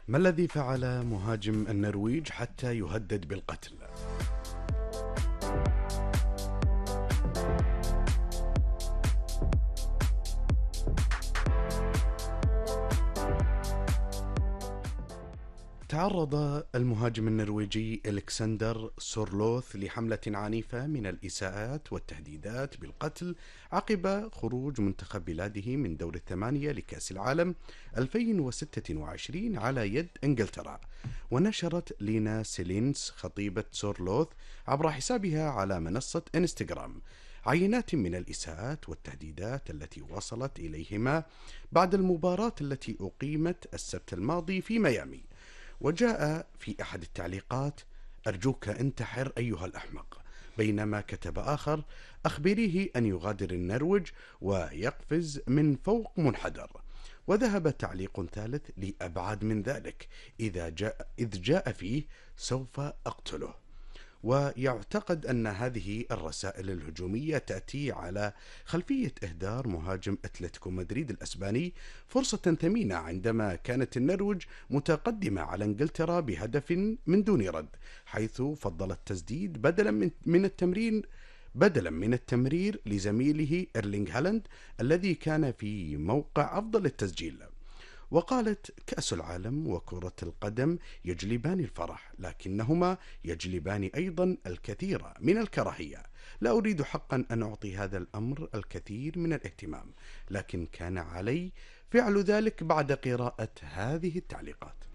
ما الذي فعل مهاجم النرويج حتى يهدد بالقتل؟ تعرض المهاجم النرويجي إلكسندر سورلوث لحملة عنيفة من الإساءات والتهديدات بالقتل عقب خروج منتخب بلاده من دور الثمانية لكأس العالم 2026 على يد إنجلترا. ونشرت لينا سيلينس خطيبة سورلوث عبر حسابها على منصة إنستغرام عينات من الإساءات والتهديدات التي وصلت إليهما بعد المباراة التي أقيمت السبت الماضي في ميامي. وجاء في أحد التعليقات: أرجوك انتحر أيها الأحمق، بينما كتب آخر: أخبريه أن يغادر النرويج ويقفز من فوق منحدر. وذهب تعليق ثالث لأبعد من ذلك إذ جاء فيه: سوف أقتله. ويعتقد أن هذه الرسائل الهجومية تأتي على خلفية إهدار مهاجم أتلتيكو مدريد الأسباني فرصة ثمينة عندما كانت النرويج متقدمة على إنجلترا بهدف من دون رد، حيث فضل التسديد بدلا من التمرير لزميله إيرلينغ هالاند الذي كان في موقع أفضل التسجيل. وقالت: كأس العالم وكرة القدم يجلبان الفرح، لكنهما يجلبان أيضا الكثير من الكراهية. لا أريد حقا أن أعطي هذا الأمر الكثير من الاهتمام، لكن كان علي فعل ذلك بعد قراءة هذه التعليقات.